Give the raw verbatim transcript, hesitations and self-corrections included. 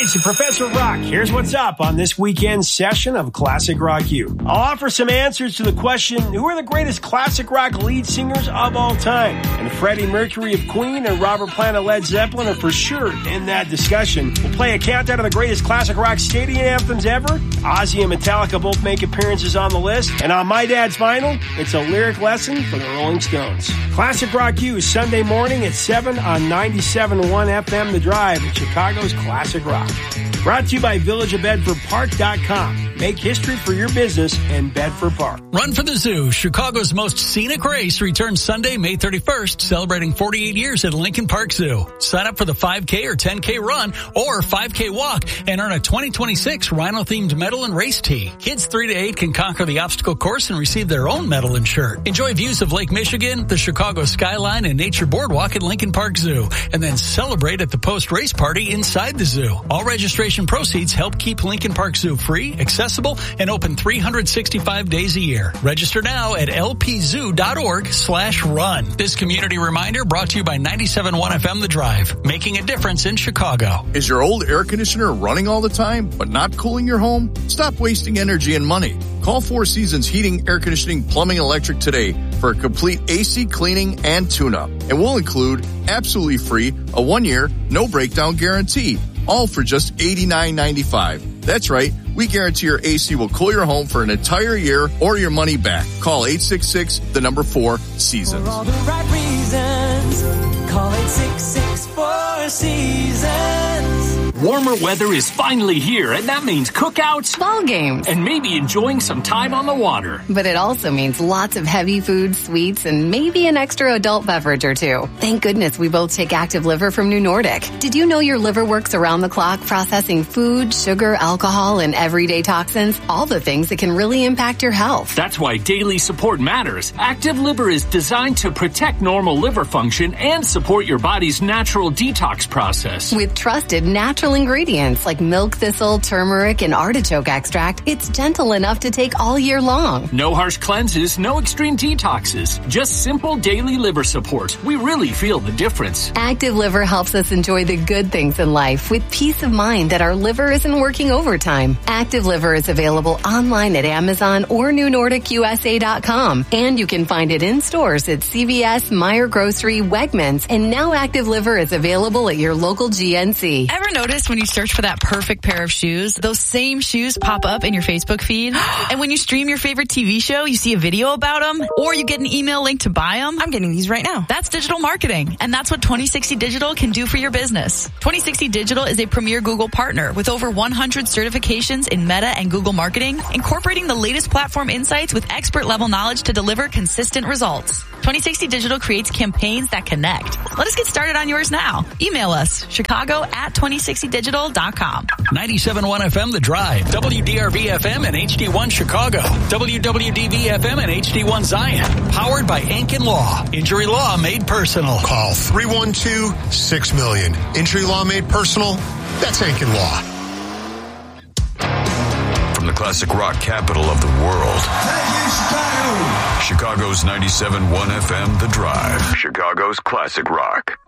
It's Professor Rock. Here's what's up on this weekend's session of Classic Rock U. I'll offer some answers to the question, who are the greatest classic rock lead singers of all time? And Freddie Mercury of Queen and Robert Plant of Led Zeppelin are for sure in that discussion. We'll play a countdown of the greatest classic rock stadium anthems ever. Ozzy and Metallica both make appearances on the list. And on My Dad's Vinyl, it's a lyric lesson for the Rolling Stones. Classic Rock U, Sunday morning at seven on ninety-seven point one F M The Drive at Chicago's Classic Rock. Brought to you by village of bedford park dot com. Make history for your business in Bedford Park. Run for the Zoo, Chicago's most scenic race, returns Sunday, May thirty-first, celebrating forty-eight years at Lincoln Park Zoo. Sign up for the five K or ten K run or five K walk and earn a twenty twenty-six Rhino-themed medal and race tee. Kids three to eight can conquer the obstacle course and receive their own medal and shirt. Enjoy views of Lake Michigan, the Chicago skyline, and Nature Boardwalk at Lincoln Park Zoo, and then celebrate at the post-race party inside the zoo. All registration proceeds help keep Lincoln Park Zoo free, accessible, and open three hundred sixty-five days a year. Register now at l p zoo dot org slash run. This community reminder brought to you by ninety-seven point one F M The Drive, making a difference in Chicago. Is your old air conditioner running all the time, but not cooling your home? Stop wasting energy and money. Call Four Seasons Heating, Air Conditioning, Plumbing, and Electric today for a complete A C cleaning and tune-up. And we'll include absolutely free a one-year, no-breakdown guarantee, all for just eighty-nine ninety-five. That's right. We guarantee your A C will cool your home for an entire year or your money back. Call eight six six, the number four, Seasons. For all the right reasons, call eight six six, four Seasons. Warmer weather is finally here, and that means cookouts, ball games, and maybe enjoying some time on the water. But it also means lots of heavy food, sweets, and maybe an extra adult beverage or two. Thank goodness we both take Active Liver from New Nordic. Did you know your liver works around the clock processing food, sugar, alcohol, and everyday toxins? All the things that can really impact your health. That's why daily support matters. Active Liver is designed to protect normal liver function and support your body's natural detox process. With trusted natural ingredients like milk thistle, turmeric, and artichoke extract, it's gentle enough to take all year long. No harsh cleanses, no extreme detoxes, just simple daily liver support. We really feel the difference. Active Liver helps us enjoy the good things in life with peace of mind that our liver isn't working overtime. Active Liver is available online at Amazon or new nordic u s a dot com, and you can find it in stores at C V S, Meijer Grocery, Wegmans, and now Active Liver is available at your local G N C. Ever notice when you search for that perfect pair of shoes, those same shoes pop up in your Facebook feed? And when you stream your favorite T V show, you see a video about them, or you get an email link to buy them? I'm getting these right now. That's digital marketing, and that's what twenty sixty Digital can do for your business. twenty sixty Digital is a premier Google partner with over one hundred certifications in Meta and Google marketing, incorporating the latest platform insights with expert-level knowledge to deliver consistent results. twenty sixty Digital creates campaigns that connect. Let us get started on yours now. Email us, chicago at twenty sixty digital dot com. ninety-seven point one F M The Drive, W D R V F M and H D one Chicago, W W D V F M and H D one Zion. Powered by Ankin Law. Injury law made personal. Call three one two, six million. Injury law made personal? That's Ankin Law. From the classic rock capital of the world. Chicago's ninety-seven point one F M The Drive. Chicago's classic rock.